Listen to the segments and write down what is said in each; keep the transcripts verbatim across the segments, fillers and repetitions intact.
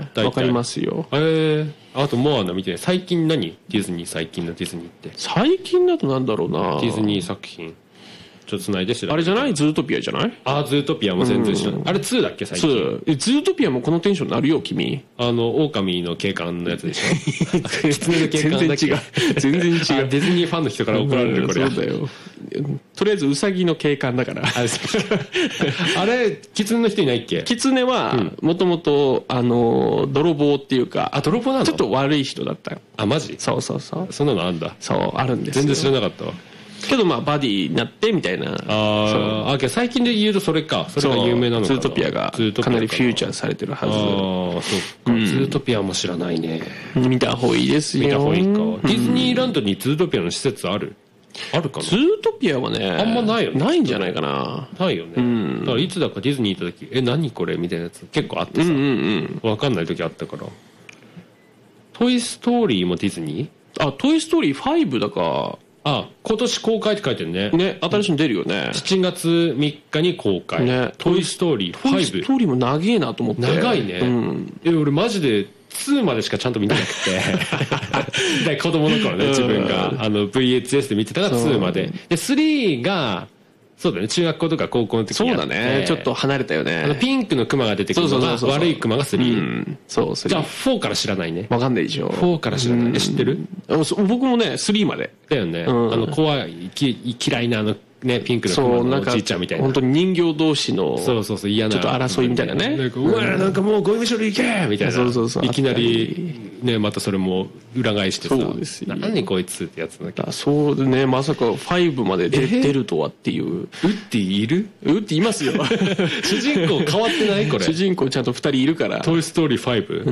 ね。わかりますよ。 へえ。あとモアナ見てない。最近何？ディズニー、最近のディズニーって。 最近だとなんだろうな。 ディズニー作品。ちょっと繋いで知らない。 あれじゃない？ズートピアじゃない？ ああ、ズートピアも全然知らない。うん、あれツーだっけ最近。 ツー。ズートピアもこのテンションになるよ、君。 あの、狼の警官のやつでしょ。狐の警官だっけ。 全然違う。全然違う。 ディズニーファンの人から怒られる、これ。 そうだよ。とりあえずウサギの警官だから。 あれ、狐の人いないっけ？ 狐は、もともと、あの、泥棒っていうか、 あ、泥棒なの？ ちょっと悪い人だったよ。 あ、マジ？ そうそうそう。 そんなのあんだ。 そう、あるんですよ。 全然知らなかったわ。 けどまあバディになってみたいな。 ああ、けど最近で言うとそれか。それが有名なのかな。 ズートピアがかなりフューチャーされてるはず。 ああ、そうか、うん。ズートピアも知らないね。 見た方がいいですよ。 見た方がいいか。ディズニーランドにズートピアの施設ある？あるかな？ ズートピアはね、 あんまないよね。 ないんじゃないかな。 ないよね。うん、だからいつだかディズニー行った時、え、何これみたいなやつ結構あってさ。うんうんうん。わかんない時あったから。トイストーリーもディズニー？あ、トイストーリーファイブだか。 あ、今年公開って書いてるね。 ね、新しいの出るよね。 しちがつみっかに公開。ね。トイストーリーファイブ。 トイストーリーも長えなと思って。 長いね。うん。え、俺マジでツーまでしかちゃんと見てなくて。子供の頃ね、自分が、あの、ブイエイチエス で見てたからツーまで。で、スリーが、そうだね、中学校とか高校の時にやって。 そうだね、ちょっと離れたよね。 あの、ピンクのクマが出てくるのが、悪いクマがスリー。うん、そう、スリー。じゃあ、フォーから知らないね。 わかんないでしょ。 フォーから知らない。え、知ってる？ 僕もね、スリーまで。 だよね。あの、怖い、嫌いなあの、ね、ピンクのクマのおじいちゃんみたいな。 本当に人形同士の、 そうそうそう、嫌な。 ちょっと争いみたいなね。 なんか、うわ、なんかもうゴミ処理行けみたいな。そうそうそう。いきなり、ね、またそれも裏返してさ。そうですよ。何こいつってやつだけど。 そうでね、まさかファイブまで出るとはっていう。 ウッディいる？ ウッディいますよ。 主人公変わってないこれ。 主人公ちゃんとふたりいるから。 トイストーリーファイブ？うん。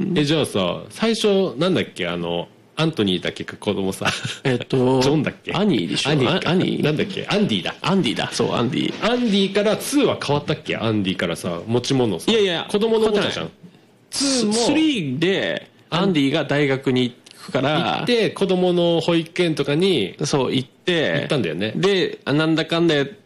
え、じゃあさ、最初、なんだっけ、あの、アントニーだっけか子供さ。 えっと、 ジョンだっけ？ アニーでしょ？ アニー。 アニーなんだっけ？アンディだ。 アンディだ。そう、アンディ。 アンディからツーは変わったっけ？アンディからさ、持ち物さ。 いやいや、 子供のおもちゃじゃん。 ツーも。スリーで、アンディが大学に行くから。 行って、子供の保育園とかに。 そう、行って。 行ったんだよね。 で、なんだかんだやって、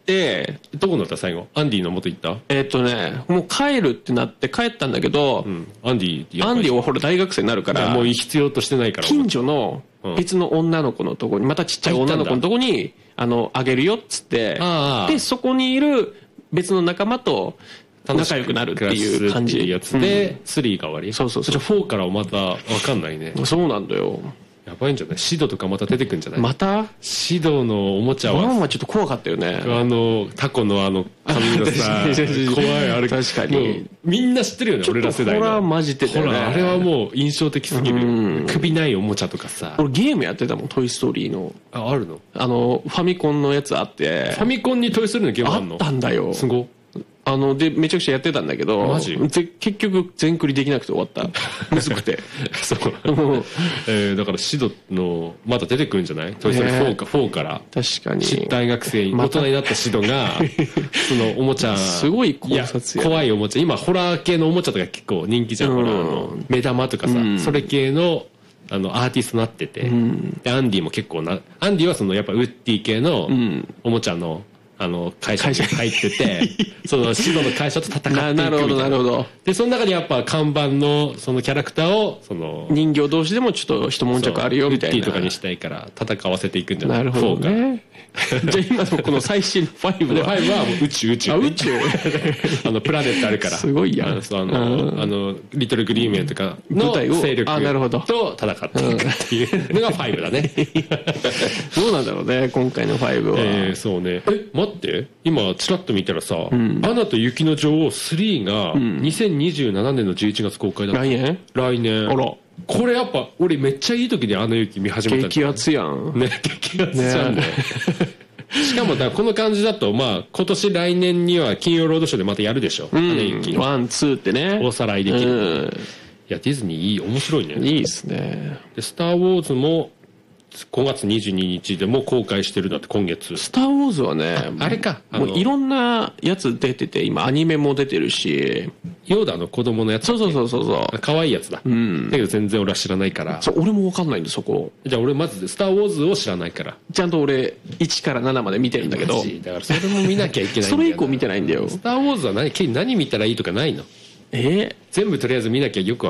どこ乗った最後？アンディの元行った？ えっとね、もう帰るってなって帰ったんだけど、うん、 アンディ、 アンディはほら大学生になるから、 もう必要としてないから。 近所の別の女の子のとこに、またちっちゃい女の子のとこに、あの、あげるよっつって、で、そこにいる別の仲間と、仲良くなるっていう感じっていうやつで、スリーが終わり。 そうそうそう。 じゃあフォーからまたわかんないね。 そうなんだよ。 やばいんじゃない？シドとかまた出てくんじゃない？ またシドのおもちゃは。 ワンはちょっと怖かったよね。 あの、タコのあの、髪のさ、怖い、あれ。 確かに。 みんな知ってるよね、俺ら世代の。 ホラー混じってたよね。 ほら、あれはもう印象的すぎる。首ないおもちゃとかさ。 俺ゲームやってたもん、トイストーリーの。 あ、あるの？ あの、ファミコンのやつあって。 ファミコンにトイストーリーのゲームあんの？ あったんだよ。 すご。 あの、で、めちゃくちゃやってたんだけど、 マジ？ 結局全クリできなくて終わった。むずくて。 そう。えー、だからシドの、まだ出てくるんじゃない？トイストーリーフォーか、フォーから。 確かに。 大学生、大人になったシドが、そのおもちゃ、 すごい考察や。 怖いおもちゃ、今ホラー系のおもちゃとか結構人気じゃん。ほら、あの、目玉とかさ、それ系の、あの、アーティストになってて、で、アンディも結構な、アンディはその、やっぱウッディ系のおもちゃの、あの、会社に入ってて、その、シドの会社と戦っていくみたいな。 なるほど、なるほど。 で、その中にやっぱ看板の、そのキャラクターを、その、 人形同士でもちょっと一悶着あるよ、みたいな。 ウッディとかにしたいから、戦わせていくんじゃない？ なるほどね。じゃあ今のこの最新ファイブで、ファイブはもう宇宙、宇宙。 あ、宇宙あの、プラネットあるから。 すごいやん。 あの、あの、リトルグリーンメンとかの勢力と戦っていくっていうのがファイブだね。 どうなんだろうね、今回のファイブは。 えー、そうね。え、待って。今、ちらっと見たらさ、アナと雪の女王スリーがにせんにじゅうななねんのじゅういちがつ公開だった。 来年？ 来年。 あら。 これやっぱ、俺めっちゃいい時にあの雪見始めた。 激アツやん。 ね、激アツじゃんね。しかもだ、この感じだと、まあ、今年来年には金曜ロードショーでまたやるでしょ。 うん。ワン、ツーってね。 おさらいできる。うん、いや、ディズニーいい、面白いね。 いいっすね。 で、スター・ウォーズも、ごがつにじゅうににちでも公開してるんだって、今月。 スター・ウォーズはね、 あ, あれか。 もういろんなやつ出てて、今アニメも出てるし。 ヨーダの子供のやつ。 そうそうそうそう。 可愛いやつだ。うん。だけど全然俺は知らないから。 そう、俺もわかんないんだ、そこ。 じゃあ俺まず、スター・ウォーズを知らないから。 ちゃんと俺、いちからななまで見てるんだけど。 だからそれも見なきゃいけないんだよな。 それ以降見てないんだよ。 スター・ウォーズは何、何見たらいいとかないの？ えー、 全部とりあえず見なきゃよく